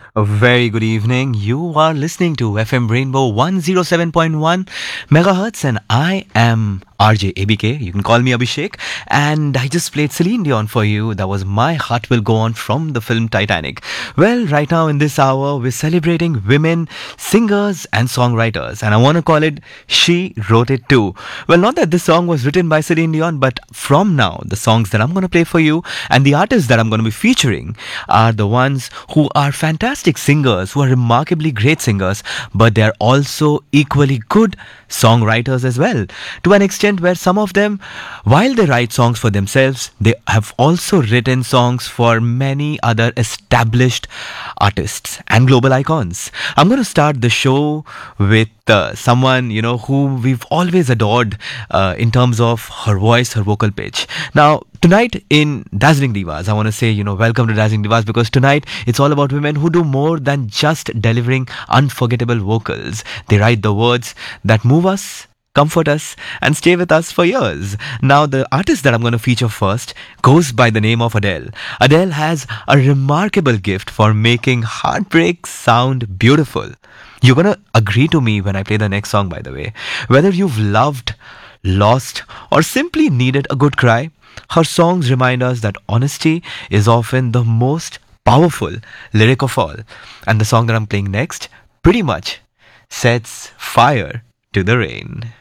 A very good evening. You are listening to FM Rainbow 107.1 megahertz, and I am RJ ABK. You can call me Abhishek. And I just played Celine Dion for you. That was My Heart Will Go On from the film Titanic. Well, right now in this hour, we're celebrating women singers and songwriters, and I want to call it She Wrote It Too. Well, not that this song was written by Celine Dion, but from now, the songs that I'm going to play for you and the artists that I'm going to be featuring are the ones who are fantastic singers, who are remarkably great singers, but they're also equally good songwriters as well. To an extent where some of them, while they write songs for themselves, they have also written songs for many other established artists and global icons. I'm going to start the show with someone who we've always adored in terms of her voice, her vocal pitch. Now, tonight in Dazzling Divas, I want to say, welcome to Dazzling Divas, because tonight it's all about women who do more than just delivering unforgettable vocals. They write the words that move us, comfort us, and stay with us for years. Now, the artist that I'm going to feature first goes by the name of Adele. Adele has a remarkable gift for making heartbreak sound beautiful. You're going to agree to me when I play the next song, by the way. Whether you've loved, lost, or simply needed a good cry, her songs remind us that honesty is often the most powerful lyric of all. And the song that I'm playing next pretty much sets fire to the rain.